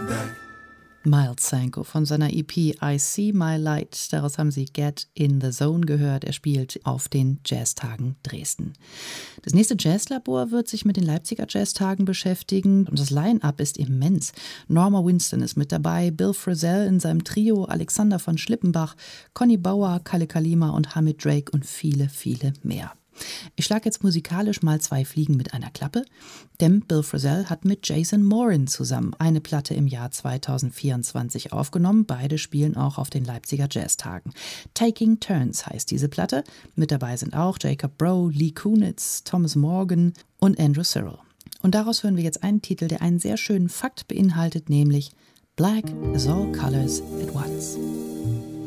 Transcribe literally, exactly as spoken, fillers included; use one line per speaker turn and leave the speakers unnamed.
Miles Sanko von seiner E P I See My Light. Daraus haben Sie Get in the Zone gehört. Er spielt auf den Jazztagen Dresden. Das nächste Jazzlabor wird sich mit den Leipziger Jazztagen beschäftigen und das Line-Up ist immens. Norma Winston ist mit dabei, Bill Frisell in seinem Trio, Alexander von Schlippenbach, Conny Bauer, Kalle Kalima und Hamid Drake und viele, viele mehr. Ich schlage jetzt musikalisch mal zwei Fliegen mit einer Klappe, denn Bill Frisell hat mit Jason Morin zusammen eine Platte im Jahr zweitausendvierundzwanzig aufgenommen. Beide spielen auch auf den Leipziger Jazztagen. Taking Turns heißt diese Platte. Mit dabei sind auch Jacob Brough, Lee Kunitz, Thomas Morgan und Andrew Cyril. Und daraus hören wir jetzt einen Titel, der einen sehr schönen Fakt beinhaltet, nämlich Black is all colors at once.